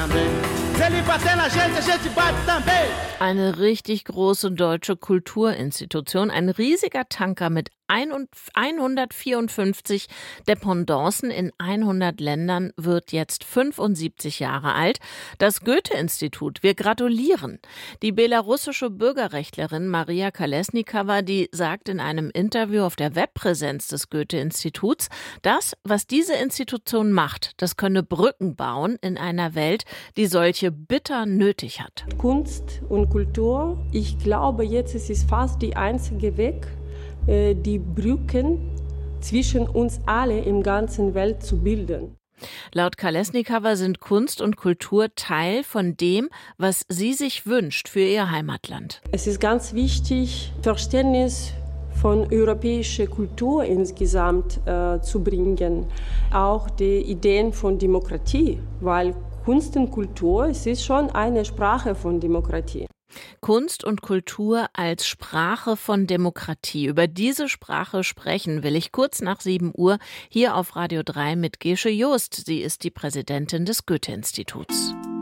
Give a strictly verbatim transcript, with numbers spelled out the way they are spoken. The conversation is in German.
Eine richtig große deutsche Kulturinstitution, ein riesiger Tanker mit hundertvierundfünfzig Dependancen in hundert Ländern, wird jetzt fünfundsiebzig Jahre alt. Das Goethe-Institut, wir gratulieren. Die belarussische Bürgerrechtlerin Maria Kolesnikowa, die sagt in einem Interview auf der Webpräsenz des Goethe-Instituts, das, was diese Institution macht, das könne Brücken bauen in einer Welt, die solche bitter nötig hat. Kunst und Kultur, ich glaube, jetzt ist es fast der einzige Weg, die Brücken zwischen uns alle im ganzen Welt zu bilden. Laut Kolesnikowa sind Kunst und Kultur Teil von dem, was sie sich wünscht für ihr Heimatland. Es ist ganz wichtig, Verständnis von europäischer Kultur insgesamt äh, zu bringen. Auch die Ideen von Demokratie, weil Kunst und Kultur, es ist schon eine Sprache von Demokratie. Kunst und Kultur als Sprache von Demokratie. Über diese Sprache sprechen will ich kurz nach sieben Uhr hier auf Radio drei mit Gesche Joost. Sie ist die Präsidentin des Goethe-Instituts.